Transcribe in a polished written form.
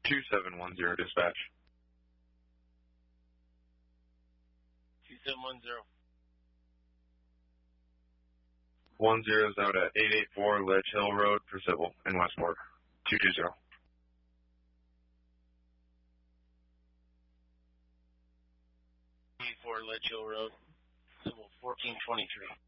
2710 dispatch. 2710. 10's out at 884 Ledge Hill Road for civil in Westport. 220. 884 Ledge Hill Road, civil 1423.